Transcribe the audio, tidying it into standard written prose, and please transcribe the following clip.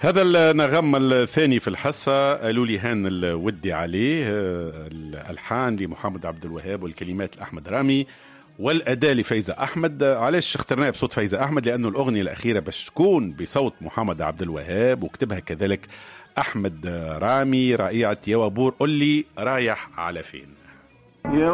هذا النغم الثاني في الحصة قالوا لي هان الودي عليه، الألحان لمحمد عبد الوهاب والكلمات لأحمد رامي والأداء لفايزة أحمد. علاش اخترناها بصوت فايزة أحمد؟ لأنه الأغنية الأخيرة باش تكون بصوت محمد عبد الوهاب وكتبها كذلك أحمد رامي، رائعة يا وابور قل لي رايح على فين.